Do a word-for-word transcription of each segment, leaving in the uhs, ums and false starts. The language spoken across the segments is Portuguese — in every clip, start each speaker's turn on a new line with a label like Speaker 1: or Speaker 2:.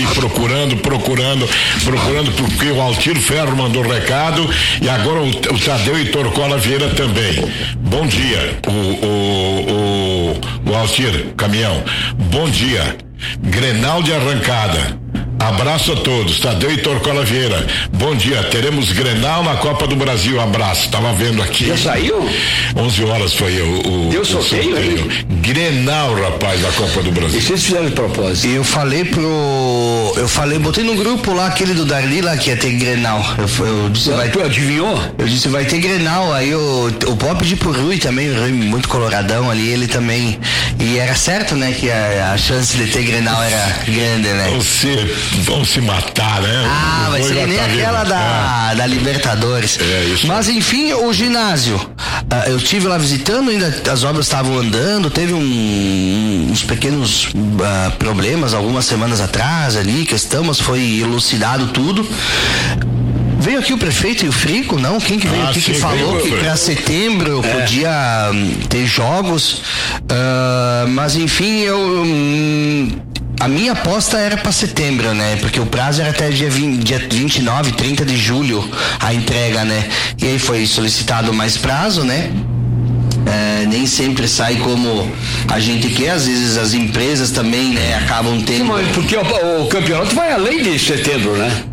Speaker 1: aqui procurando, procurando, procurando, porque o Altir Ferro mandou recado e agora o, o Tadeu e Torcola Vieira também. Bom dia, o, o, o, o Altir, caminhão. Bom dia. Grenal de arrancada. Abraço a todos, Tadeu e Torcola Vieira. Bom dia, teremos Grenal na Copa do Brasil. Abraço, tava vendo aqui.
Speaker 2: Já saiu?
Speaker 1: onze horas foi o, o,
Speaker 2: Deu
Speaker 1: o
Speaker 2: sorteio,
Speaker 1: sorteio. Grenal, rapaz, da Copa do Brasil.
Speaker 2: E vocês fizeram de propósito?
Speaker 3: Eu falei pro. Eu falei, botei no grupo lá, aquele do Darli lá, que ia ter Grenal. Eu, eu disse, vai.
Speaker 2: Tu adivinhou?
Speaker 3: Eu disse, vai ter Grenal. Aí o, o Pop pedi pro Rui também, o Rui muito coloradão ali, ele também. E era certo, né, que a, a chance de ter Grenal era grande, né?
Speaker 1: Vão se, vão se matar, né?
Speaker 3: Ah, vai ser nem aquela da, é. da Libertadores.
Speaker 1: É isso.
Speaker 3: Mas enfim, o ginásio. Uh, eu estive lá visitando, ainda as obras estavam andando, teve um, uns pequenos uh, problemas algumas semanas atrás ali, questão, mas foi elucidado tudo. Veio aqui o prefeito e o Frico, não? Quem que veio
Speaker 1: ah,
Speaker 3: aqui
Speaker 1: sim,
Speaker 3: que falou
Speaker 1: veio,
Speaker 3: que para setembro eu é. podia um, ter jogos, uh, mas enfim, eu... Um, a minha aposta era para setembro, né? Porque o prazo era até dia, vinte, dia vinte e nove, trinta de julho a entrega, né? E aí foi solicitado mais prazo, né? É, nem sempre sai como a gente quer, às vezes as empresas também, né, acabam tendo.
Speaker 2: Sim, porque o, o campeonato vai além de setembro, né?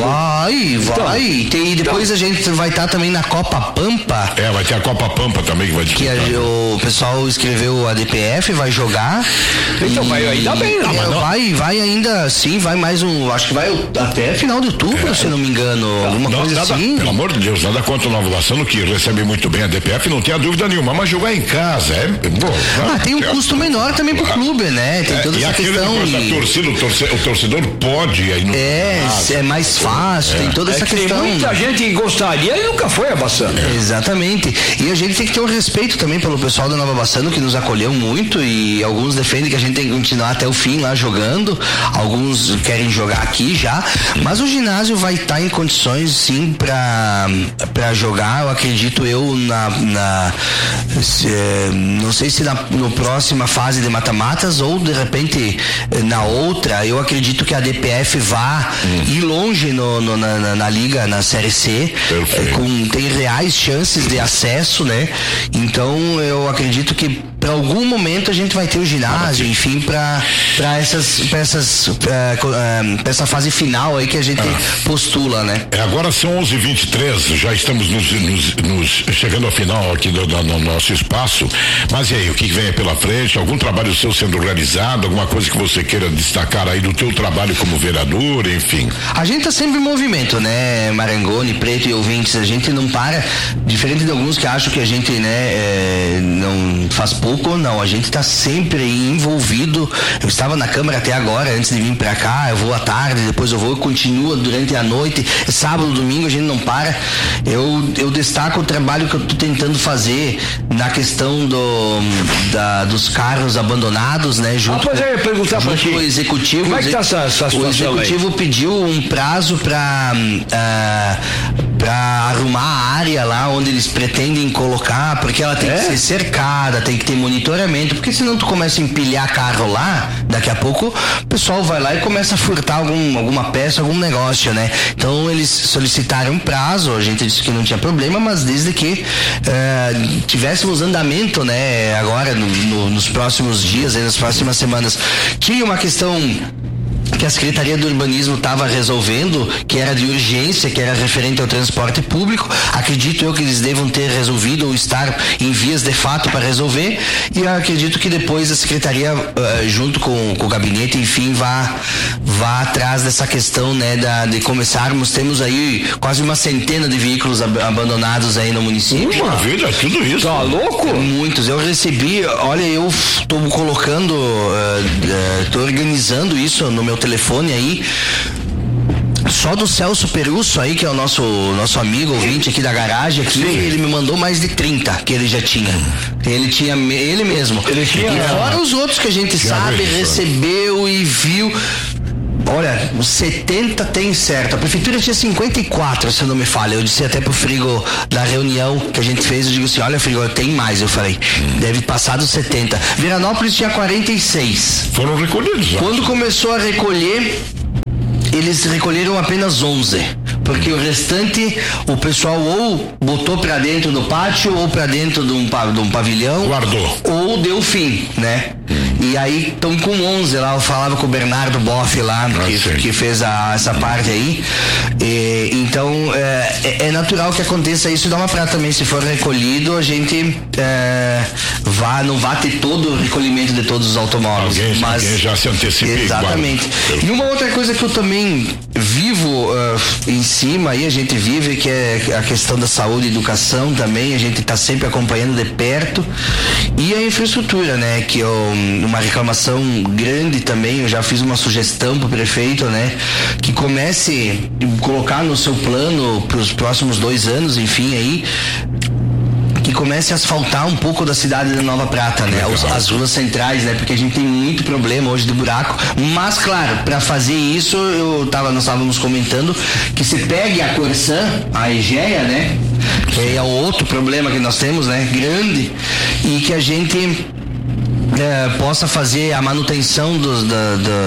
Speaker 3: Vai, vai. Então, e depois então, a gente vai estar tá também na Copa Pampa.
Speaker 1: É, vai ter a Copa Pampa também que vai disputar.
Speaker 3: Que a, o pessoal escreveu a D P F, vai jogar.
Speaker 2: Então e, vai ainda bem, né?
Speaker 3: É, vai, vai ainda, sim, vai mais um, acho que vai até final de outubro, é, se não me engano, não, alguma não, coisa
Speaker 1: nada,
Speaker 3: assim.
Speaker 1: Pelo amor de Deus, nada contra o Nova Bassano, que recebe muito bem a D P F, não tenha dúvida nenhuma, mas jogar em casa é bom.
Speaker 3: Ah, tem um é, custo menor também pro clube, né? Tem toda
Speaker 1: é,
Speaker 3: essa
Speaker 1: e
Speaker 3: questão.
Speaker 1: E a torcida, o torcedor, o torcedor pode ir aí no
Speaker 3: É, caso. É mais fácil, é. tem toda
Speaker 2: é
Speaker 3: essa
Speaker 2: que
Speaker 3: questão.
Speaker 2: Tem muita gente gostaria e nunca foi a Bassano.
Speaker 3: É. Exatamente. E a gente tem que ter um respeito também pelo pessoal da Nova Bassano, que nos acolheu muito, e alguns defendem que a gente tem que continuar até o fim lá jogando, alguns querem jogar aqui já, mas o ginásio vai estar tá em condições sim pra, pra jogar, eu acredito eu na, na se, não sei se na no próxima fase de mata-matas ou de repente na outra, eu acredito que a D P F vá hum. ir longe no, no, na, na, na liga, na Série C, é, com, tem reais chances de acesso, né? Então eu acredito que para algum momento a gente vai ter o ginásio, enfim, para para essas para essas pra, pra essa fase final aí que a gente ah. postula, né?
Speaker 1: É, agora são onze e vinte e três, já estamos nos, nos, nos chegando ao final aqui do, do, do nosso espaço, mas e aí, o que vem pela frente? Algum trabalho seu sendo realizado? Alguma coisa que você queira destacar aí do teu trabalho como vereador, enfim?
Speaker 3: A gente tá sempre em movimento, né? Marangoni, Preto e ouvintes, a gente não para, diferente de alguns que acham que a gente, né, é, não faz pouco, não, a gente tá sempre envolvido. Eu estava na Câmara até agora, antes de vir pra cá, eu vou à tarde, depois eu vou, eu continuo durante a noite, sábado, domingo, a gente não para. Eu, eu destaco o trabalho que eu tô tentando fazer na questão do, da, dos carros abandonados, né? Junto,
Speaker 2: ah, pois é, eu ia perguntar
Speaker 3: junto com o executivo.
Speaker 2: Como é que tá essa, essa situação?
Speaker 3: O executivo aí pediu um prazo para uh, para arrumar a área lá onde eles pretendem colocar, porque ela tem é? que ser cercada, tem que ter monitoramento, porque senão tu começa a empilhar carro lá, daqui a pouco o pessoal vai lá e começa a furtar algum, alguma peça, algum negócio, né? Então eles solicitaram um prazo, a gente disse que não tinha problema, mas desde que uh, tivéssemos andamento, né, agora no, no, nos próximos dias, aí, nas próximas semanas. Tinha uma questão que a Secretaria do Urbanismo estava resolvendo, que era de urgência, que era referente ao transporte público. Acredito eu que eles devam ter resolvido ou estar em vias de fato para resolver, e eu acredito que depois a Secretaria, uh, junto com, com o gabinete, enfim, vá, vá atrás dessa questão, né, da, de começarmos. Temos aí quase uma centena de veículos ab- abandonados aí no município.
Speaker 1: Uma vida, tudo isso.
Speaker 2: Tá louco?
Speaker 3: Muitos. Eu recebi, olha, eu estou colocando, estou uh, uh, organizando isso no meu telefone aí. Só do Celso Perusso aí, que é o nosso, nosso amigo ouvinte aqui da garagem aqui, sim, ele me mandou mais de trinta que ele já tinha. Ele tinha, ele mesmo. Ele tinha, e fora os outros que a gente sabe, recebeu e viu. Olha, os setenta tem certo. A prefeitura tinha cinquenta e quatro, se eu não me falha. Eu disse até pro Frigo da reunião que a gente fez, eu digo assim, olha, Frigo, tem mais, eu falei. Hum. Deve passar dos setenta. Veranópolis tinha quarenta e seis.
Speaker 1: Foram recolhidos.
Speaker 3: Quando começou a recolher, eles recolheram apenas onze, porque o restante o pessoal ou botou para dentro do pátio ou para dentro de um, de um pavilhão,
Speaker 1: guardou,
Speaker 3: ou deu fim, né? E aí estão com onze lá. Eu falava com o Bernardo Boff lá, ah, que, que fez a, essa parte aí. E, então é, é natural que aconteça isso. Dá uma prata também, se for recolhido, a gente é, vá, não vai ter todo o recolhimento de todos os automóveis.
Speaker 1: Alguém,
Speaker 3: mas
Speaker 1: alguém já se antecipa.
Speaker 3: Exatamente. Igual. E uma outra coisa que eu também vivo uh, em cima aí, a gente vive, que é a questão da saúde e educação também, a gente está sempre acompanhando de perto. E a infraestrutura, né? Que eu, uma reclamação grande também, eu já fiz uma sugestão pro prefeito, né? Que comece a colocar no seu plano para os próximos dois anos, enfim, aí, que comece a asfaltar um pouco da cidade de Nova Prata, né? As, as ruas centrais, né? Porque a gente tem muito problema hoje de buraco, mas claro, para fazer isso, eu tava, nós estávamos comentando que se pegue a Corsã, a Egea, né? Que é o outro problema que nós temos, né? Grande, e que a gente É, possa fazer a manutenção do, do,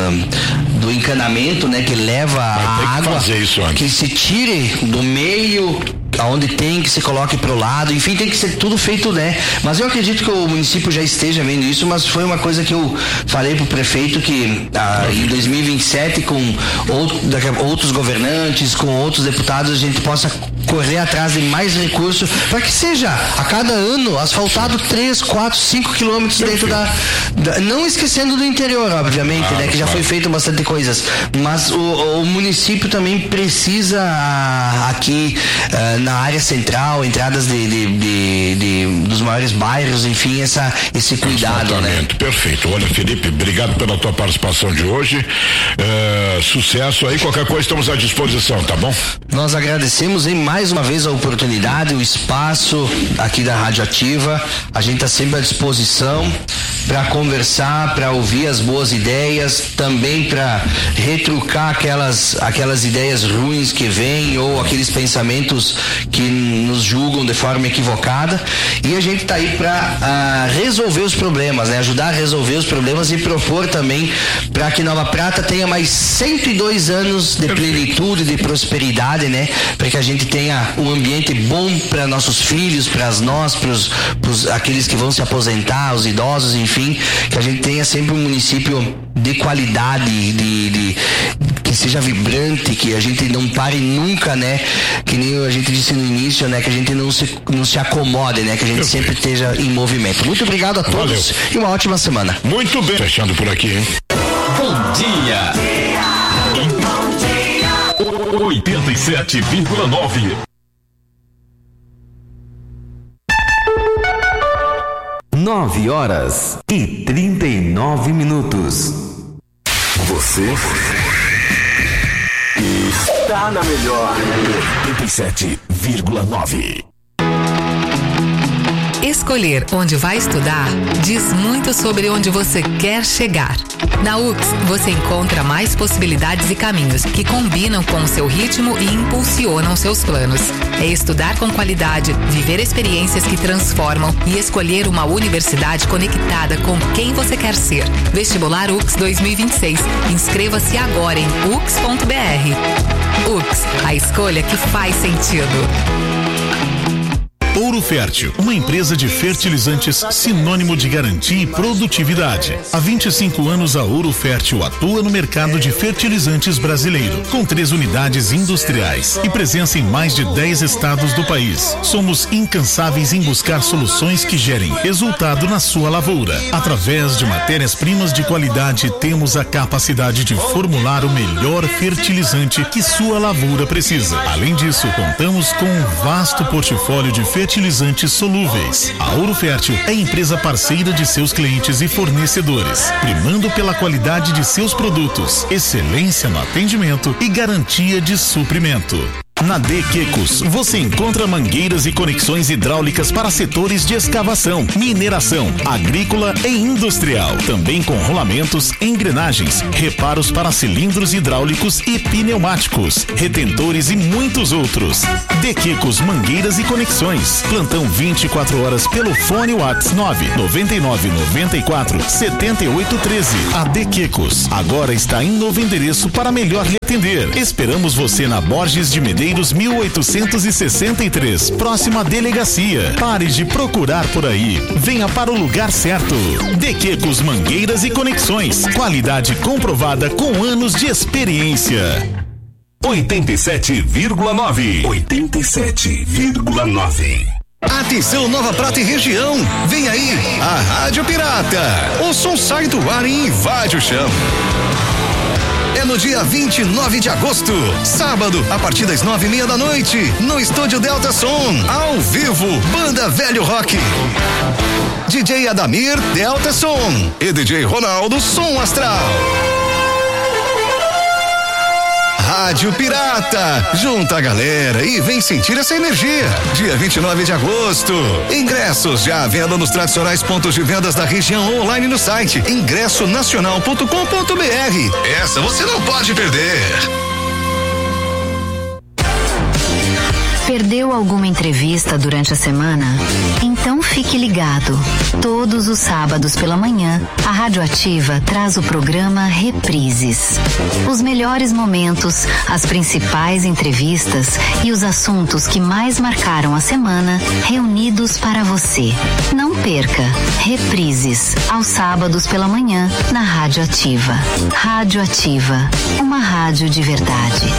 Speaker 3: do, do encanamento, né, que leva a água, que, que se tire do meio, aonde tem, que se coloque pro lado, enfim, tem que ser tudo feito, né? Mas eu acredito que o município já esteja vendo isso, mas foi uma coisa que eu falei pro prefeito que ah, em dois mil e vinte e sete, com outro, outros governantes, com outros deputados, a gente possa correr atrás de mais recursos para que seja a cada ano asfaltado três, quatro, cinco quilômetros dentro da, da, não esquecendo do interior, obviamente, ah, né, que já foi feito bastante coisas, mas o, o município também precisa aqui uh, na área central, entradas de, de, de, de dos maiores bairros, enfim, essa, esse cuidado, né?
Speaker 1: Perfeito. Olha, Felipe, obrigado pela tua participação de hoje. Uh, sucesso aí, qualquer coisa estamos à disposição, tá bom?
Speaker 3: Nós agradecemos em mais uma vez a oportunidade, o espaço aqui da Rádio Ativa. A gente está sempre à disposição para conversar, para ouvir as boas ideias, também para retrucar aquelas, aquelas ideias ruins que vêm ou aqueles pensamentos que nos julgam de forma equivocada. E a gente está aí para uh, resolver os problemas, né? Ajudar a resolver os problemas e propor também para que Nova Prata tenha mais cento e dois anos de plenitude, de prosperidade, né? Para que a gente tenha um ambiente bom para nossos filhos, para nós, para aqueles que vão se aposentar, os idosos, enfim, que a gente tenha sempre um município de qualidade, de, de, que seja vibrante, que a gente não pare nunca, né? Que nem a gente disse no início, né? Que a gente não se, não se acomode, né? Que a gente Perfeito. sempre esteja em movimento. Muito obrigado a todos. Valeu. E uma ótima semana.
Speaker 1: Muito bem. Fechando por aqui, hein?
Speaker 4: Bom dia. oitenta e sete vírgula nove.
Speaker 5: Nove horas e trinta e nove minutos.
Speaker 4: Você está na melhor. oitenta e sete vírgula nove.
Speaker 6: Escolher onde vai estudar diz muito sobre onde você quer chegar. Na U X, você encontra mais possibilidades e caminhos que combinam com o seu ritmo e impulsionam seus planos. É estudar com qualidade, viver experiências que transformam e escolher uma universidade conectada com quem você quer ser. Vestibular U X dois mil e vinte e seis. Inscreva-se agora em u x ponto b r. U X, a escolha que faz sentido.
Speaker 7: Ouro Fértil, uma empresa de fertilizantes sinônimo de garantia e produtividade. Há vinte e cinco anos a Ouro Fértil atua no mercado de fertilizantes brasileiro, com três unidades industriais e presença em mais de dez estados do país. Somos incansáveis em buscar soluções que gerem resultado na sua lavoura. Através de matérias-primas de qualidade, temos a capacidade de formular o melhor fertilizante que sua lavoura precisa. Além disso, contamos com um vasto portfólio de fertilizantes fertilizantes solúveis. A Ouro Fértil é empresa parceira de seus clientes e fornecedores, primando pela qualidade de seus produtos, excelência no atendimento e garantia de suprimento. Na De Quecos, você encontra mangueiras e conexões hidráulicas para setores de escavação, mineração, agrícola e industrial. Também com rolamentos, engrenagens, reparos para cilindros hidráulicos e pneumáticos, retentores e muitos outros. De Quecos Mangueiras e Conexões. Plantão vinte e quatro horas pelo fone WhatsApp nove nove nove nove quatro sete oito um três. A De Quecos agora está em novo endereço para melhor lhe atender. Esperamos você na Borges de Medeiros mil oitocentos e sessenta e três, próxima delegacia. Pare de procurar por aí. Venha para o lugar certo. De Quecos Mangueiras e Conexões. Qualidade comprovada com anos de experiência.
Speaker 4: oitenta e sete vírgula nove. oitenta e sete vírgula nove.
Speaker 8: Atenção, Nova Prata e região. Vem aí a Rádio Pirata. O som sai do ar e invade o chão. É no dia vinte e nove de agosto, sábado, a partir das nove e meia da noite, no Estúdio Delta Som, ao vivo, Banda Velho Rock. D J Adamir, Delta Som, e D J Ronaldo, Som Astral. Rádio Pirata, junta a galera e vem sentir essa energia. Dia vinte e nove de agosto. Ingressos já à venda nos tradicionais pontos de vendas da região ou online no site ingresso nacional ponto com ponto br. Essa você não pode perder.
Speaker 9: Perdeu alguma entrevista durante a semana? Então fique ligado. Todos os sábados pela manhã, a Rádio Ativa traz o programa Reprises. Os melhores momentos, as principais entrevistas e os assuntos que mais marcaram a semana, reunidos para você. Não perca. Reprises, aos sábados pela manhã, na Rádio Ativa. Rádio Ativa, uma rádio de verdade.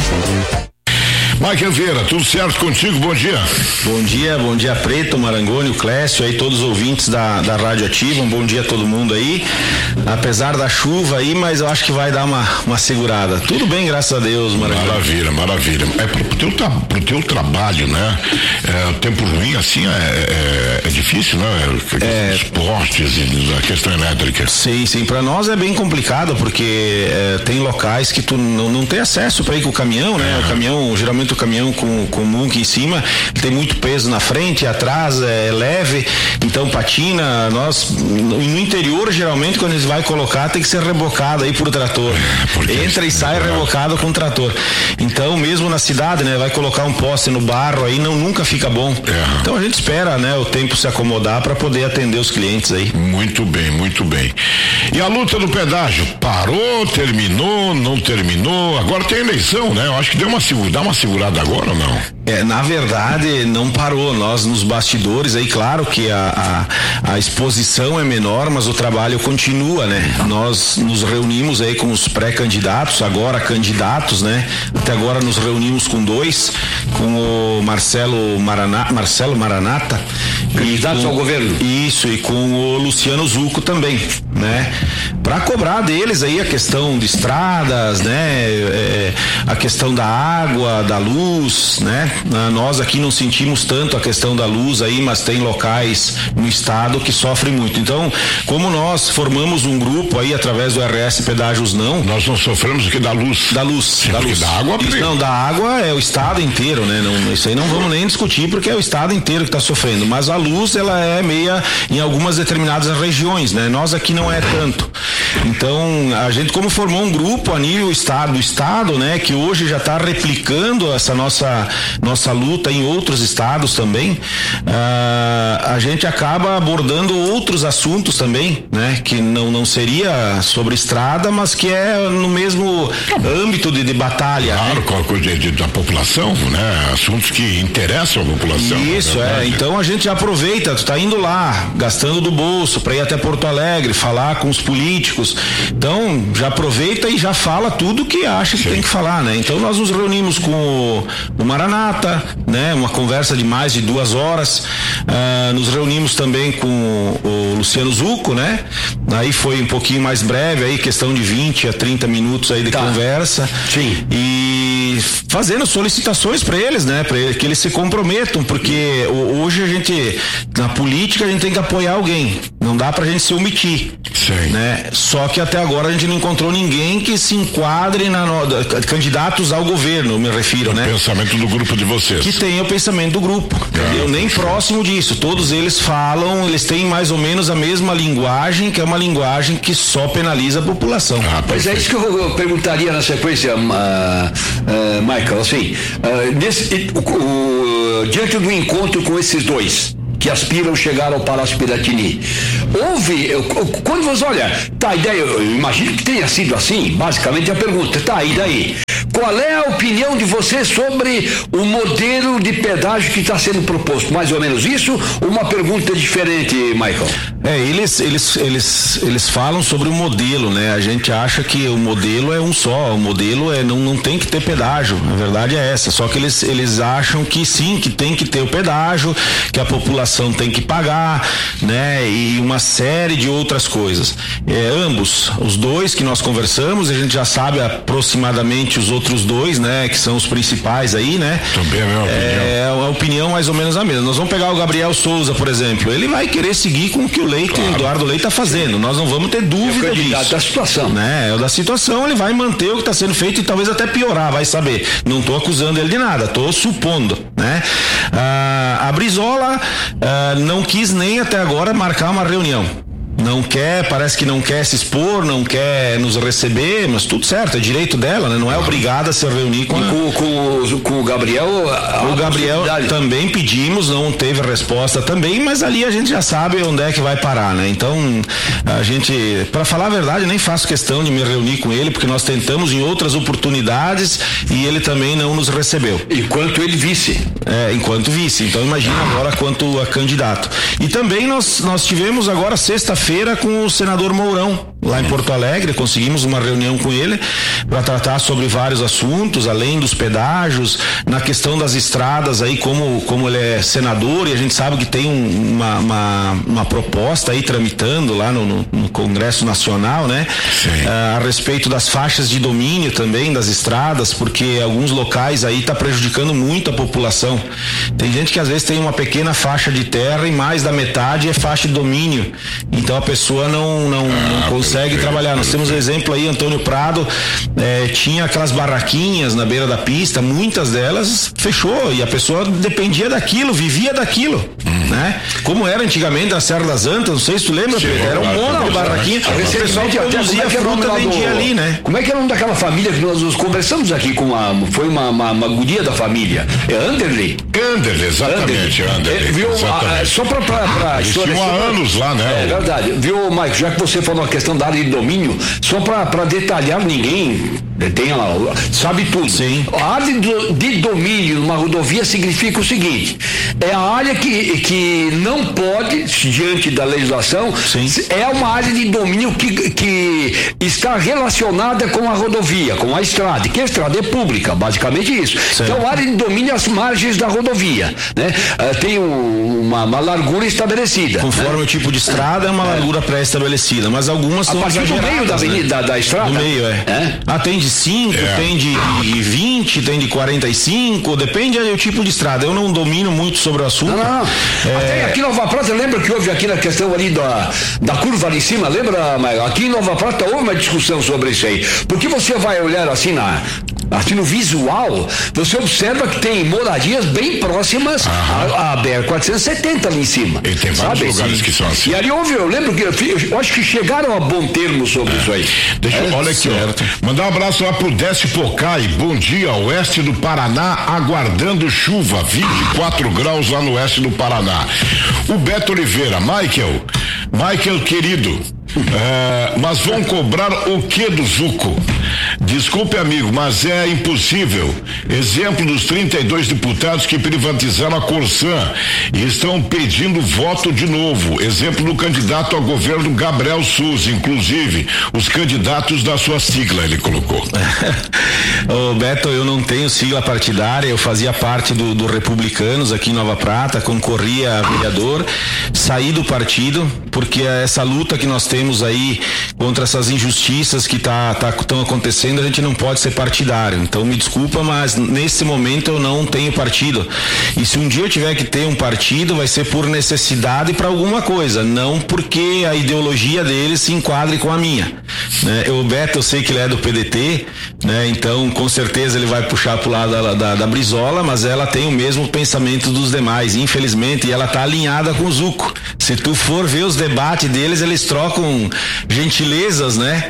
Speaker 1: Michael Vieira, tudo certo contigo? Bom dia.
Speaker 10: Bom dia, bom dia Preto, Marangoni, o Clécio, aí todos os ouvintes da, da Rádio Ativa, um bom dia a todo mundo aí, apesar da chuva aí, mas eu acho que vai dar uma, uma segurada. Tudo bem, graças a Deus, Marangoni.
Speaker 1: Maravilha, maravilha. É pro, pro, teu, pro teu trabalho, né? É, o tempo ruim assim é, é, é difícil, né? É, esportes e a questão elétrica.
Speaker 10: Sim, sim, pra nós é bem complicado, porque é, tem locais que tu não, não tem acesso pra ir com o caminhão, né? É. O caminhão, geralmente o caminhão com, com muque em cima, tem muito peso na frente e atrás, é leve, então patina. Nós, no interior, geralmente, quando eles vai colocar, tem que ser rebocado aí por trator. É, entra e sai é rebocado com trator. Então, mesmo na cidade, né, vai colocar um poste no barro aí, não, nunca fica bom. É. Então a gente espera, né, o tempo se acomodar para poder atender os clientes aí.
Speaker 1: Muito bem, muito bem. E a luta do pedágio, parou, terminou, não terminou, agora tem eleição, né? Eu acho que deu uma segura, dá uma segurada agora ou não?
Speaker 10: É, na verdade não parou, nós nos bastidores aí, claro que a, a, a exposição é menor, mas o trabalho continua, né? Nós nos reunimos aí com os pré-candidatos, agora candidatos, né? Até agora nos reunimos com dois, com o Marcelo Maranata, Marcelo Maranata,
Speaker 2: candidatos ao governo.
Speaker 10: Isso, e com o Luciano Zucco também, né? Para cobrar deles aí a questão de estradas, né? É, a questão da água, da luz, né? Nós aqui não sentimos tanto a questão da luz aí, mas tem locais no estado que sofrem muito. Então, como nós formamos um grupo aí através do R S Pedágios Não,
Speaker 1: nós não sofremos o que da luz.
Speaker 10: Da luz,
Speaker 1: Sim,
Speaker 10: da luz.
Speaker 1: Da água,
Speaker 10: isso, não, da água é o estado inteiro, né? Não, isso aí não vamos nem discutir porque é o estado inteiro que está sofrendo. Mas a luz, ela é meia em algumas determinadas regiões, né? Nós aqui não é tanto. Então, a gente como formou um grupo a nível estado, do estado, né? Que hoje já está replicando essa nossa nossa luta em outros estados também, ah, a gente acaba abordando outros assuntos também, né? Que não, não seria sobre estrada, mas que é no mesmo âmbito de, de batalha.
Speaker 1: Claro,
Speaker 10: né?
Speaker 1: com a coisa de, da população, né? Assuntos que interessam a população.
Speaker 10: Isso, é. Então a gente já aproveita, tu tá indo lá, gastando do bolso para ir até Porto Alegre, falar com os políticos. Então, já aproveita e já fala tudo que acha que Sim. tem que falar, né? Então nós nos reunimos com o, o Maranata, né? Uma conversa de mais de duas horas. Uh, nos reunimos também com o, o Luciano Zucco, né? Aí foi um pouquinho mais breve, aí questão de vinte a trinta minutos aí de tá. conversa.
Speaker 2: Sim.
Speaker 10: E fazendo solicitações para eles, né? Para que eles se comprometam, porque hoje a gente, na política, a gente tem que apoiar alguém. Não dá pra gente se omitir.
Speaker 1: Sim.
Speaker 10: Né? Só que até agora a gente não encontrou ninguém que se enquadre na no, candidatos ao governo, me refiro,
Speaker 1: o
Speaker 10: né?
Speaker 1: pensamento do grupo de vocês.
Speaker 10: Que tenha o pensamento do grupo. Ah, nem próximo disso. Todos eles falam, eles têm mais ou menos a mesma linguagem, que é uma linguagem que só penaliza a população.
Speaker 2: Ah, mas é isso que eu, eu perguntaria na sequência, uh, uh, Michael, assim, uh, nesse, o, o, diante do encontro com esses dois que aspiram chegar ao Palácio Piratini, houve, quando você olha, tá, a ideia, eu imagino que tenha sido assim, basicamente a pergunta, tá, e daí? Qual é a opinião de você sobre o modelo de pedágio que está sendo proposto? Mais ou menos isso? Uma pergunta diferente, Michael?
Speaker 10: É, eles, eles, eles, eles falam sobre o modelo, né? A gente acha que o modelo é um só, o modelo é, não, não tem que ter pedágio, a verdade é essa, só que eles, eles acham que sim, que tem que ter o pedágio, que a população tem que pagar, né? E uma série de outras coisas. É, ambos, os dois que nós conversamos, a gente já sabe aproximadamente os outros dois, né? Que são os principais aí, né?
Speaker 1: Também é a minha opinião.
Speaker 10: É, a opinião mais ou menos a mesma. Nós vamos pegar o Gabriel Souza, por exemplo, ele vai querer seguir com o que o Leite, claro. o Eduardo Leite está fazendo, nós não vamos ter dúvida
Speaker 2: é o
Speaker 10: disso.
Speaker 2: da situação.
Speaker 10: Né? É o da situação, ele vai manter o que está sendo feito e talvez até piorar, vai saber. Não estou acusando ele de nada, estou supondo, né? Ah, a Brizola ah, não quis nem até agora marcar uma reunião. Não quer, parece que não quer se expor, não quer nos receber, mas tudo certo, é direito dela, né? Não é obrigada a se reunir com, a...
Speaker 2: com, com, com o Gabriel.
Speaker 10: O Gabriel também pedimos, não teve resposta também, mas ali a gente já sabe onde é que vai parar, né? Então, a gente, para falar a verdade, nem faço questão de me reunir com ele, porque nós tentamos em outras oportunidades e ele também não nos recebeu.
Speaker 2: Enquanto ele vice.
Speaker 10: É, enquanto vice. Então, imagina agora quanto a candidato. E também nós, nós tivemos agora sexta-feira feira com o senador Mourão, lá em Porto Alegre, conseguimos uma reunião com ele para tratar sobre vários assuntos, além dos pedágios, na questão das estradas aí, como, como ele é senador e a gente sabe que tem um, uma, uma, uma proposta aí tramitando lá no, no, no Congresso Nacional, né? Ah, a respeito das faixas de domínio também das estradas, porque alguns locais aí tá prejudicando muito a população. Tem gente que às vezes tem uma pequena faixa de terra e mais da metade é faixa de domínio. Então a pessoa não, não, ah, não consegue trabalhar. Nós temos um exemplo aí, Antônio Prado, eh, tinha aquelas barraquinhas na beira da pista, muitas delas fechou e a pessoa dependia daquilo, vivia daquilo, hum. né? Como era antigamente na Serra das Antas, não sei se tu lembra, Sim, Pedro, era um monte de barraquinha, o pessoal produzia fruta, vendia ali, né?
Speaker 2: Como é que era o nome daquela família que nós conversamos aqui com a, foi uma, uma, uma guria da família, é Anderley?
Speaker 1: Anderley, exatamente, Anderley. Anderley,
Speaker 2: viu,
Speaker 1: exatamente.
Speaker 2: A, só pra, pra, pra
Speaker 1: Eles tinham há anos lá, né?
Speaker 2: É verdade. Viu, Mike, já que você falou a questão da área de domínio, só para detalhar, ninguém tem lá, sabe tudo.
Speaker 10: Sim.
Speaker 2: A área de, de domínio numa rodovia significa o seguinte: é a área que, que não pode, diante da legislação, Sim. é uma área de domínio que, que está relacionada com a rodovia, com a estrada, que a estrada é pública, basicamente isso. Sim. Então, a área de domínio é as margens da rodovia, né? Uh, tem um, uma, uma largura estabelecida.
Speaker 10: Conforme
Speaker 2: né?
Speaker 10: o tipo de estrada, é uma largura pré-estabelecida, mas algumas são exageradas.
Speaker 2: A partir do meio da avenida,
Speaker 10: né?
Speaker 2: da, da estrada?
Speaker 10: No meio, é. é? Ah, tem de cinco, é. tem de vinte, tem de quarenta e cinco, depende do tipo de estrada. Eu não domino muito sobre o assunto.
Speaker 2: Não, não, não. É... Até aqui em Nova Prata, lembra que houve aqui na questão ali da, da curva ali em cima, lembra, Maio? Aqui em Nova Prata houve uma discussão sobre isso aí. Porque você vai olhar assim na... Assim no visual, você observa que tem moradias bem próximas à, à B R quatrocentos e setenta ali em cima.
Speaker 1: E tem vários
Speaker 2: sabe?
Speaker 1: lugares que são assim.
Speaker 2: E ali houve, eu lembro que eu, eu acho que chegaram a bom termo sobre é. isso aí.
Speaker 1: Deixa eu, é, olha aqui, ó. Mandar um abraço lá pro Décio Pocai. Bom dia, oeste do Paraná, aguardando chuva, vinte e quatro graus lá no oeste do Paraná. O Beto Oliveira, Michael, Michael querido, é, mas vão cobrar o que do Zuco? Desculpe, amigo, mas é impossível. Exemplo dos trinta e dois deputados que privatizaram a Corsan e estão pedindo voto de novo. Exemplo do candidato ao governo Gabriel Souza, inclusive os candidatos da sua sigla, ele colocou.
Speaker 10: Ô Beto, eu não tenho sigla partidária, eu fazia parte do, do Republicanos aqui em Nova Prata, concorria a vereador, saí do partido, porque essa luta que nós temos aí contra essas injustiças que tá, tá, estão acontecendo acontecendo, a gente não pode ser partidário. Então me desculpa, mas nesse momento eu não tenho partido. E se um dia eu tiver que ter um partido, vai ser por necessidade para alguma coisa, não porque a ideologia dele se enquadre com a minha. Né? O Beto, eu sei que ele é do P D T, né? Então com certeza ele vai puxar pro lado da, da, da Brizola, mas ela tem o mesmo pensamento dos demais, infelizmente, e ela tá alinhada com o Zucco. Se tu for ver os debates deles, eles trocam gentilezas, né?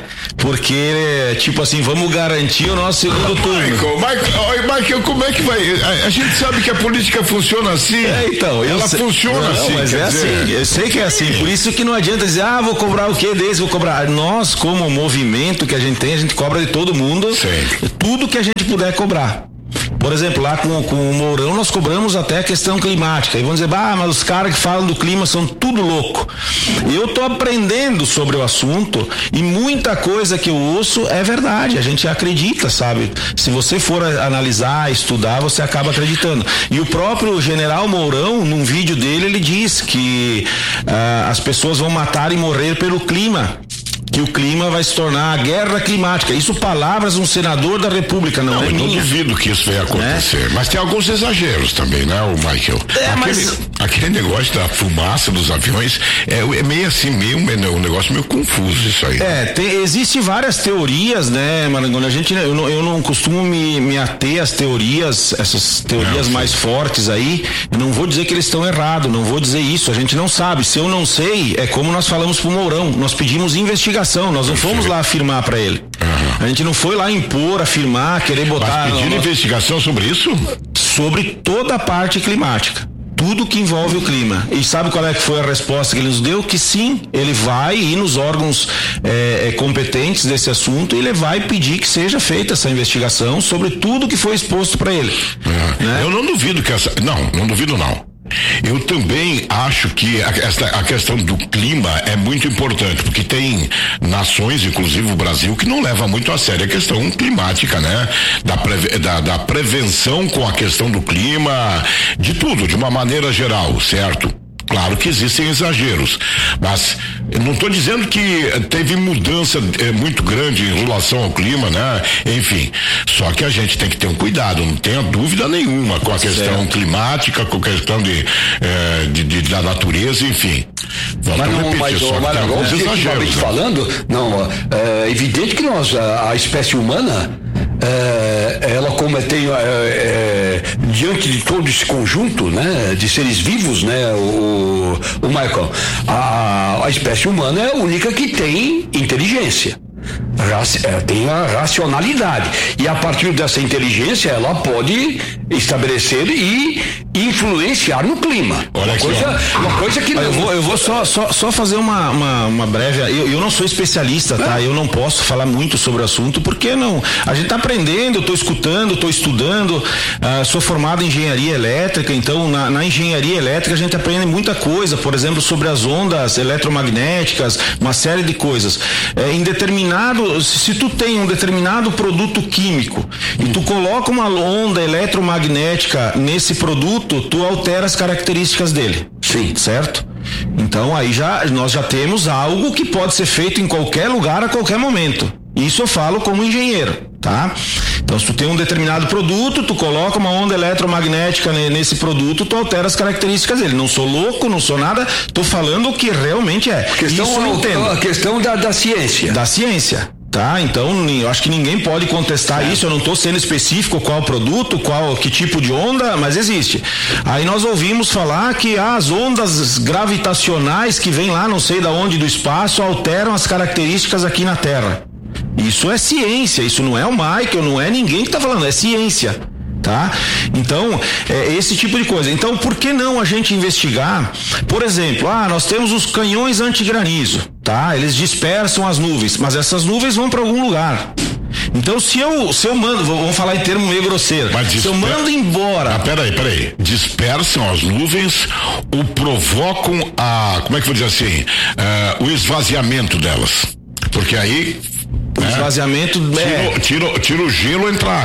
Speaker 10: Porque, tipo assim, vamos garantir o nosso segundo turno.
Speaker 1: Michael, Michael, Michael, como é que vai? A, a gente sabe que a política funciona assim.
Speaker 10: É, então,
Speaker 1: ela
Speaker 10: sei,
Speaker 1: funciona
Speaker 10: não,
Speaker 1: assim.
Speaker 10: Mas é
Speaker 1: dizer...
Speaker 10: assim, eu sei que é assim, por isso que não adianta dizer, ah, vou cobrar o quê desse, vou cobrar. Nós, como movimento que a gente tem, a gente cobra de todo mundo, Sim. tudo que a gente puder cobrar. Por exemplo, lá com, com o Mourão nós cobramos até a questão climática. E vão dizer, ah, mas os caras que falam do clima são tudo louco. Eu tô aprendendo sobre o assunto e muita coisa que eu ouço é verdade. A gente acredita, sabe? Se você for analisar, estudar, você acaba acreditando. E o próprio general Mourão, num vídeo dele, ele diz que ah, as pessoas vão matar e morrer pelo clima. Que o clima vai se tornar a guerra climática. Isso palavras de um senador da República, não, não é
Speaker 1: eu
Speaker 10: minha.
Speaker 1: Não duvido que isso vai acontecer. Né? Mas tem alguns exageros também, né, o Michael?
Speaker 10: É,
Speaker 1: aquele,
Speaker 10: mas...
Speaker 1: aquele negócio da fumaça dos aviões é, é meio assim, meio um negócio meio confuso isso aí.
Speaker 10: É, tem, existe várias teorias, né, Marangoni? A gente, eu não, eu não costumo me, me ater às teorias, essas teorias é, mais fortes aí. Eu não vou dizer que eles estão errados, não vou dizer isso. A gente não sabe. Se eu não sei, é como nós falamos pro Mourão. Nós pedimos investigação. Nós não fomos lá afirmar para ele. Uhum. A gente não foi lá impor, afirmar, querer botar.
Speaker 1: Mas pediram investigação sobre isso?
Speaker 10: Sobre toda a parte climática. Tudo que envolve o clima. E sabe qual é que foi a resposta que ele nos deu? Que sim, ele vai ir nos órgãos é, é, competentes desse assunto e ele vai pedir que seja feita essa investigação sobre tudo que foi exposto para ele.
Speaker 1: É. Né? Eu não duvido que essa. Não, não duvido não. Eu também acho que a, esta, a questão do clima é muito importante, porque tem nações, inclusive o Brasil, que não leva muito a sério a questão climática, né? Da, preve, da, da prevenção com a questão do clima, de tudo, de uma maneira geral, certo? Claro que existem exageros, mas eu não estou dizendo que teve mudança é, muito grande em relação ao clima, né? Enfim, só que a gente tem que ter um cuidado, não tenha dúvida nenhuma com a questão certo. climática, com a questão de, é, de, de da natureza, enfim.
Speaker 2: Mas não, repetir, mas, só mas, que mas, exageros, né? Falando, não, é evidente que nós, a, a espécie humana, é, ela como tem, é, é, diante de todo esse conjunto, né, de seres vivos, né, o, o Michael, a, a espécie humana é a única que tem inteligência. Tem a racionalidade e a partir dessa inteligência ela pode estabelecer e influenciar no clima.
Speaker 10: Olha uma, coisa, uma coisa que não... eu vou, eu vou só, só, só fazer uma, uma, uma breve. Eu, eu não sou especialista, tá? Eu não posso falar muito sobre o assunto porque não. A gente está aprendendo, eu estou escutando, estou estudando. Uh, sou formado em engenharia elétrica, então na, na engenharia elétrica a gente aprende muita coisa, por exemplo, sobre as ondas eletromagnéticas, uma série de coisas. É, em determinado Se tu tem um determinado produto químico e tu coloca uma onda eletromagnética nesse produto, tu altera as características dele. Sim. Certo? Então aí já nós já temos algo que pode ser feito em qualquer lugar a qualquer momento. Isso eu falo como engenheiro, tá? Então se tu tem um determinado produto, tu coloca uma onda eletromagnética nesse produto, tu altera as características dele. Não sou louco, não sou nada, tô falando o que realmente é.
Speaker 2: A questão, Isso eu entendo. A questão da, da ciência.
Speaker 10: Da ciência. Tá, então eu acho que ninguém pode contestar é. isso. Eu não estou sendo específico qual produto, qual que tipo de onda, mas existe. Aí nós ouvimos falar que ah, as ondas gravitacionais que vêm lá, não sei da onde do espaço, alteram as características aqui na Terra. Isso é ciência, isso não é o Michael, não é ninguém que está falando, é ciência. Tá? Então, é esse tipo de coisa. Então, por que não a gente investigar? Por exemplo, ah, nós temos os canhões antigranizo, tá? Eles dispersam as nuvens, mas essas nuvens vão para algum lugar. Então, se eu, se eu mando, vamos falar em termo meio grosseiro, mas disper... se eu mando embora...
Speaker 1: Ah, peraí, peraí. Dispersam as nuvens ou provocam a, como é que eu vou dizer assim, uh, o esvaziamento delas? Porque aí...
Speaker 10: O esvaziamento
Speaker 1: é. Tira, tira, tira o gelo, entra água.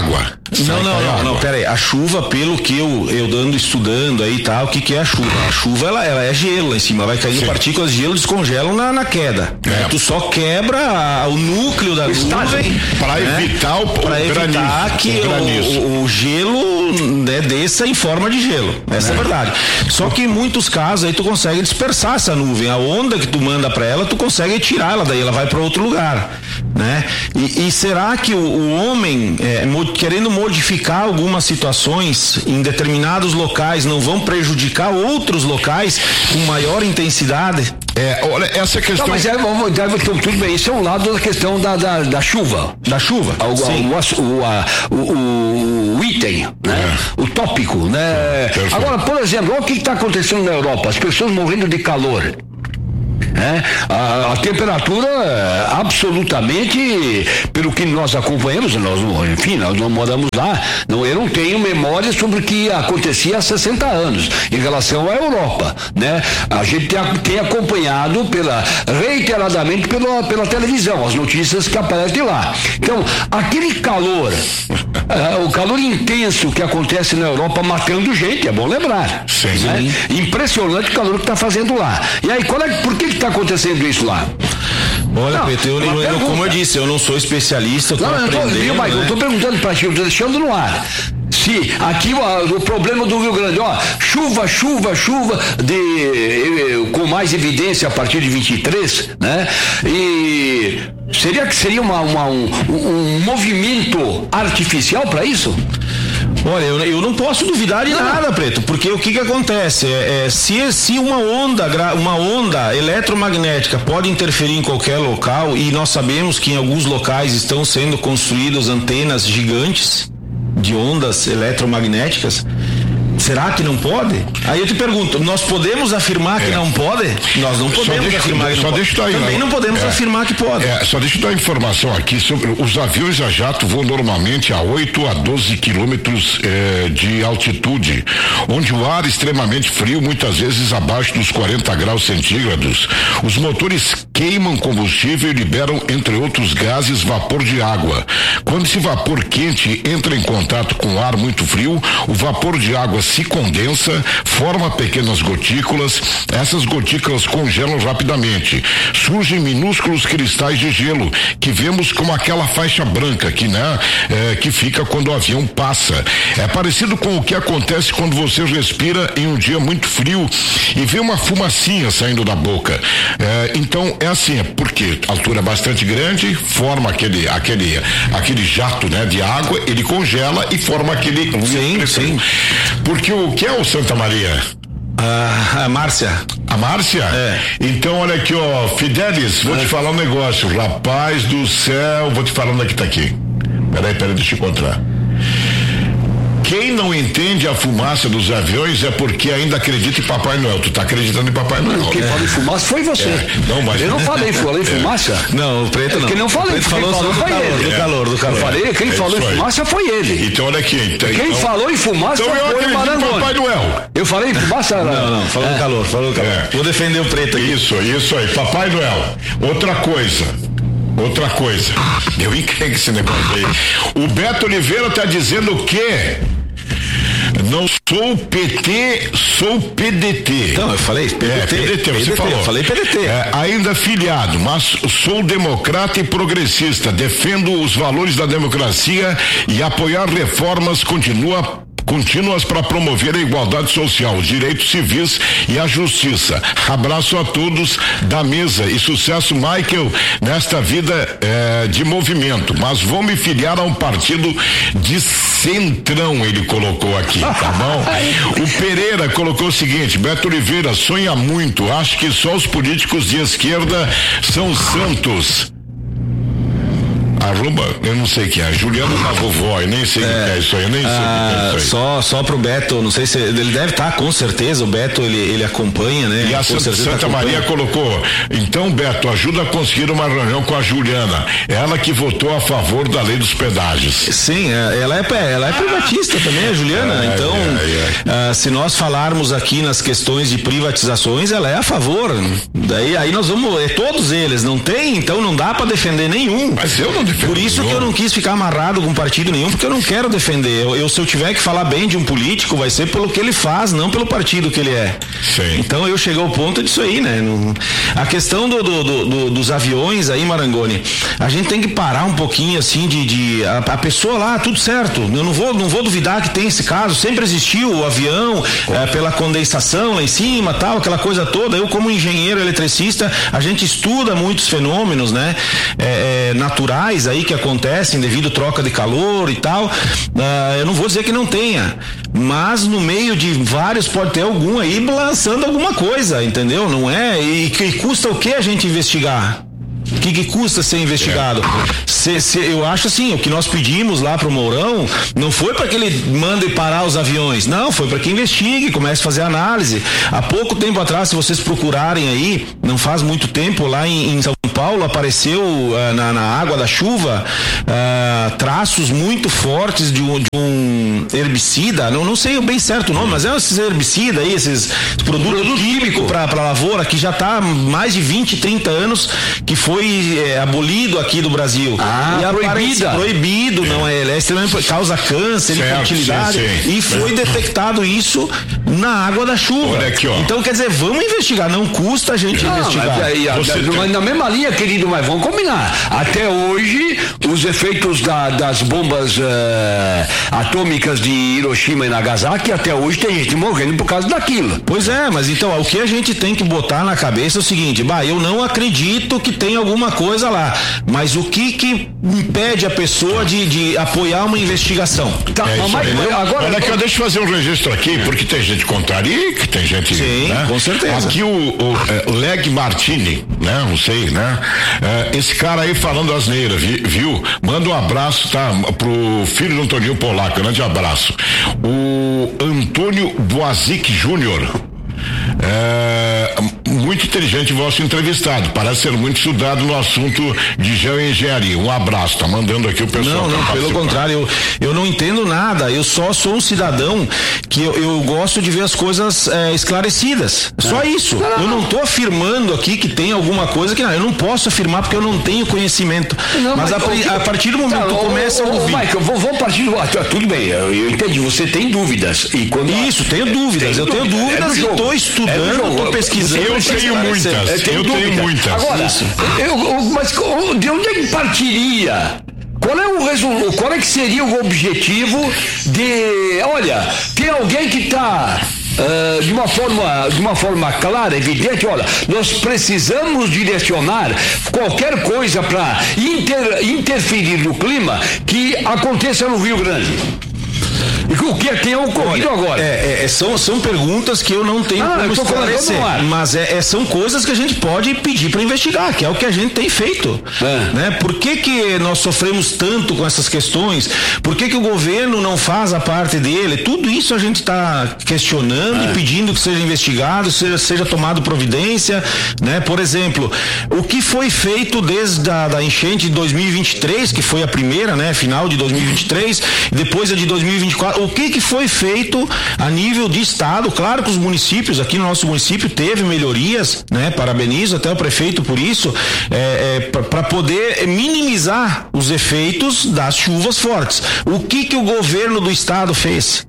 Speaker 10: Não, não, não, não, pera aí. A chuva, pelo que eu, eu dando estudando aí e tal, o que que é a chuva? A chuva, ela, ela é gelo lá em cima, vai caindo Sim. partículas de gelo, descongelam na, na queda. É. Tu só quebra a, o núcleo da nuvem
Speaker 1: para né? evitar o,
Speaker 10: pra
Speaker 1: o
Speaker 10: evitar
Speaker 1: granizo,
Speaker 10: que o, o, o gelo né, desça em forma de gelo. Essa é. é a verdade. Só que em muitos casos aí tu consegue dispersar essa nuvem. A onda que tu manda para ela, tu consegue tirar ela daí, ela vai para outro lugar, né? E, e será que o, o homem é, querendo modificar algumas situações em determinados locais não vão prejudicar outros locais com maior intensidade?
Speaker 1: É, olha, essa questão. Não,
Speaker 2: mas é, tudo bem, isso é um lado da questão da, da, da chuva.
Speaker 10: Da chuva?
Speaker 2: O, o, a, o, o, o item, né? É. O tópico, né? Perfeito. Agora, por exemplo, olha o que está acontecendo na Europa, as pessoas morrendo de calor. É, a, a temperatura absolutamente, pelo que nós acompanhamos, nós, enfim, nós não moramos lá, não, eu não tenho memória sobre o que acontecia há sessenta anos em relação à Europa, né? A gente tem, tem acompanhado pela, reiteradamente pela, pela televisão, as notícias que aparecem lá. Então, aquele calor, uh, o calor intenso que acontece na Europa matando gente, é bom lembrar.
Speaker 1: Sim,
Speaker 2: né?
Speaker 1: sim.
Speaker 2: Impressionante o calor que está fazendo lá. E aí, qual é, por que está acontecendo isso lá?
Speaker 10: Olha, Pedro, eu, eu, como eu disse, eu não sou especialista, eu tô
Speaker 2: não,
Speaker 10: aprendendo,
Speaker 2: eu tô, mas
Speaker 10: né?
Speaker 2: eu estou perguntando para ti, eu estou deixando no ar. Se aqui o, o problema do Rio Grande, ó, chuva, chuva, chuva, de, com mais evidência a partir de vinte e três, né? E seria que seria uma, uma, um, um movimento artificial para isso?
Speaker 10: Olha, eu, eu não posso duvidar de não. nada, Preto, porque o que que acontece? É, é, se, se uma onda, uma onda eletromagnética pode interferir em qualquer local, e nós sabemos que em alguns locais estão sendo construídas antenas gigantes de ondas eletromagnéticas, será que não pode? Aí eu te pergunto, nós podemos afirmar é. que não pode? Nós não podemos deixa, afirmar que não pode. Aí, Também não podemos é. afirmar que pode.
Speaker 1: É, só deixa eu dar informação aqui sobre os aviões a jato voam normalmente a oito a doze quilômetros eh, de altitude, onde o ar é extremamente frio, muitas vezes abaixo dos quarenta graus centígrados. Os motores queimam combustível e liberam, entre outros gases, vapor de água. Quando esse vapor quente entra em contato com o ar muito frio, o vapor de água se condensa, forma pequenas gotículas, essas gotículas congelam rapidamente. Surgem minúsculos cristais de gelo, que vemos como aquela faixa branca que, né, é, que fica quando o avião passa. É parecido com o que acontece quando você respira em um dia muito frio e vê uma fumacinha saindo da boca. É, então é assim, é porque a altura é bastante grande, forma aquele, aquele, aquele jato, né, de água, ele congela e forma aquele.
Speaker 10: Sim, sim.
Speaker 1: Porque o que é o Santa Maria?
Speaker 10: Ah, a Márcia.
Speaker 1: A Márcia?
Speaker 10: É.
Speaker 1: Então, olha aqui, ó, Fidelis, vou é. te falar um negócio, rapaz do céu, vou te falar onde é que tá aqui. Peraí, peraí, deixa eu encontrar. Quem não entende a fumaça dos aviões é porque ainda acredita em Papai Noel. Tu tá acreditando em Papai Noel?
Speaker 2: Quem é. falou em fumaça foi você. É.
Speaker 1: Não, mas...
Speaker 2: Eu não falei, falei em fumaça?
Speaker 10: É. Não, o Preto não.
Speaker 2: Quem não falou,
Speaker 10: quem
Speaker 2: falou,
Speaker 10: falou
Speaker 2: foi
Speaker 10: calor,
Speaker 2: ele.
Speaker 10: Do calor, do calor.
Speaker 2: Eu falei, quem
Speaker 1: é
Speaker 2: falou em fumaça foi ele.
Speaker 1: Então, olha aqui. Então,
Speaker 2: quem
Speaker 1: então...
Speaker 2: falou em fumaça
Speaker 1: então
Speaker 2: foi o Marangoni.
Speaker 1: Papai Noel.
Speaker 2: Eu falei em fumaça?
Speaker 10: Não, não, falou é. calor, falou calor. É. Vou defender o Preto aqui.
Speaker 1: Isso, isso aí. Papai Noel. Outra coisa. Outra coisa. Eu encrenco esse negócio aí. O Beto Oliveira tá dizendo o quê? Não sou P T, sou P D T.
Speaker 10: Não, eu falei P D T.
Speaker 1: É, P D T, você
Speaker 10: P D T,
Speaker 1: falou.
Speaker 10: Eu falei P D T.
Speaker 1: É, ainda filiado, mas sou democrata e progressista. Defendo os valores da democracia e apoiar reformas continua contínuas para promover a igualdade social, os direitos civis e a justiça. Abraço a todos da mesa e sucesso, Michael, nesta vida eh, de movimento. Mas vou me filiar a um partido de centrão, ele colocou aqui, tá bom? O Pereira colocou o seguinte: Beto Oliveira sonha muito, acho que só os políticos de esquerda são santos. Arroba, eu não sei o que é, Juliano da vovó, eu nem sei o é, que é isso aí, eu nem sei o
Speaker 10: ah,
Speaker 1: que é isso aí.
Speaker 10: Só, só pro Beto, não sei se ele deve estar, tá, com certeza, o Beto ele, ele acompanha, né?
Speaker 1: E a Santa, Santa Maria colocou, então Beto, ajuda a conseguir uma reunião com a Juliana, ela que votou a favor da lei dos pedágios.
Speaker 10: Sim, ela é, ela é privatista também, a Juliana, é, então, é, é. Uh, se nós falarmos aqui nas questões de privatizações, ela é a favor, daí aí nós vamos, é todos eles, não tem, então não dá para defender nenhum.
Speaker 1: Mas eu não
Speaker 10: Por isso que eu não quis ficar amarrado com partido nenhum, porque eu não quero defender. Eu, eu, se eu tiver que falar bem de um político, vai ser pelo que ele faz, não pelo partido que ele é.
Speaker 1: Sim.
Speaker 10: Então eu cheguei ao ponto disso aí, né? A questão do, do, do, do, dos aviões aí, Marangoni, a gente tem que parar um pouquinho assim de, de a, a pessoa lá, tudo certo. Eu não vou, não vou duvidar que tem esse caso. Sempre existiu o avião é, pela condensação lá em cima, tal, aquela coisa toda. Eu, como engenheiro eletricista, a gente estuda muitos fenômenos, né? É, é, naturais aí que acontecem devido à troca de calor e tal. Uh, eu não vou dizer que não tenha, mas no meio de vários pode ter algum aí lançando alguma coisa, entendeu? Não é? E que custa o que a gente investigar? O que, que custa ser investigado? É. Se, se, eu acho assim, o que nós pedimos lá pro Mourão não foi para que ele mande parar os aviões, não, foi para que investigue, comece a fazer análise. Há pouco tempo atrás, se vocês procurarem aí, não faz muito tempo, lá em, em São Paulo apareceu uh, na, na água da chuva uh, traços muito fortes de um, de um herbicida, não, não sei bem certo o nome, mas é esses herbicidas aí, esses produtos Produto químicos para lavoura que já está há mais de vinte, trinta anos que foi é, abolido aqui do Brasil.
Speaker 2: Ah,
Speaker 10: e
Speaker 2: proibida.
Speaker 10: Proibido, não é? Ele é extremamente, causa câncer, certo, infertilidade. Sim, sim. E foi detectado isso na água da chuva.
Speaker 1: Olha aqui, ó.
Speaker 10: Então, quer dizer, vamos investigar. Não custa a gente não, investigar.
Speaker 2: Mas, aí, Você mas tem... na mesma linha, querido, mas vamos combinar. Até hoje, os efeitos da, das bombas uh, atômicas de Hiroshima e Nagasaki, até hoje tem gente morrendo por causa daquilo.
Speaker 10: Pois é, mas então, o que a gente tem que botar na cabeça é o seguinte, bah, eu não acredito que tem alguma coisa lá, mas o que que impede a pessoa de, de apoiar uma investigação?
Speaker 1: Tá, é mas, mas agora olha aqui, deixa eu fazer um registro aqui, porque tem gente contraria, que tem gente...
Speaker 10: Sim,
Speaker 1: né?
Speaker 10: Com certeza.
Speaker 1: Aqui o, o é, Leg Martini, né? Não sei, né? É, esse cara aí falando asneira, viu? Manda um abraço, tá? Pro filho do Antoninho Polaco, grande abraço. O Antônio Boazic Júnior. É, muito inteligente vosso entrevistado, parece ser muito estudado no assunto de geoengenharia. Um abraço, tá mandando aqui o pessoal.
Speaker 10: Não, não, pelo contrário, eu, eu não entendo nada, eu só sou um cidadão que eu, eu gosto de ver as coisas é, esclarecidas, é. Só isso. Não, não, eu não tô afirmando aqui que tem alguma coisa que não, eu não posso afirmar porque eu não tenho conhecimento, não, mas, mas a, a partir do momento que começa a ouvir.
Speaker 2: Michael, vou, vou partir do... Ah, tudo bem, eu, eu entendi, você tem dúvidas. E quando
Speaker 10: isso, tenho dúvidas, eu tenho dúvidas e tô estudando. Estou é pesquisando.
Speaker 1: Eu tenho muitas.
Speaker 2: É,
Speaker 1: eu tenho
Speaker 2: dúvida.
Speaker 1: muitas.
Speaker 2: Agora, eu, eu, mas de onde é que partiria? Qual é o resultado? Qual é que seria o objetivo de? Olha, tem alguém que está uh, de uma forma, de uma forma clara, evidente. Olha, nós precisamos direcionar qualquer coisa para inter, interferir no clima que aconteça no Rio Grande. O que tem ocorrido
Speaker 10: Olha,
Speaker 2: agora?
Speaker 10: É, é, são, são perguntas que eu não tenho ah, como esclarecer, mas é, é, são coisas que a gente pode pedir para investigar, que é o que a gente tem feito. É. Né? Por que que nós sofremos tanto com essas questões? Por que que o governo não faz a parte dele? Tudo isso a gente está questionando é. e pedindo que seja investigado, seja, seja tomado providência. Né? Por exemplo, o que foi feito desde a da enchente de dois mil e vinte e três, que foi a primeira, né? Final de dois mil e vinte e três, depois a de dois mil e vinte e quatro, o que que foi feito a nível de estado? Claro que os municípios, aqui no nosso município teve melhorias, né? Parabenizo até o prefeito por isso, é, é, para poder minimizar os efeitos das chuvas fortes. O que que o governo do estado fez?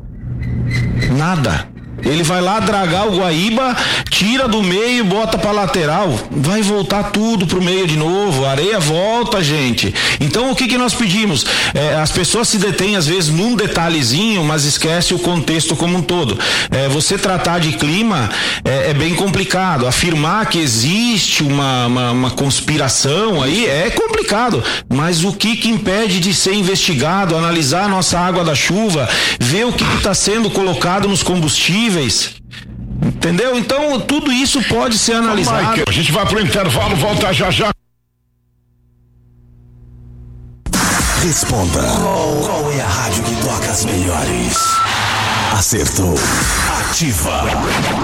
Speaker 10: Nada. Ele vai lá dragar o Guaíba, tira do meio e bota pra lateral. Vai voltar tudo pro meio de novo. A areia volta, gente. Então o que que nós pedimos? É, as pessoas se detêm às vezes num detalhezinho, mas esquece o contexto como um todo. É, você tratar de clima é, é bem complicado. Afirmar que existe uma, uma, uma conspiração aí é complicado. Mas o que que impede de ser investigado, analisar a nossa água da chuva, ver o que está sendo colocado nos combustíveis? Entendeu? Então tudo isso pode ser analisado.
Speaker 1: Michael, a gente vai pro intervalo, volta já já.
Speaker 11: Responda. Qual, qual é a rádio que toca as melhores? Acertou. Ativa.